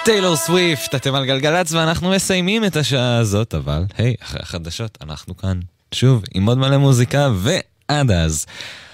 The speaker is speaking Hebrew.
טיילור סוויפט, אתם על גלגלץ ואנחנו מסיימים את השעה הזאת, אבל היי, אחרי החדשות אנחנו כאן שוב עם עוד מלא מוזיקה, ועד אז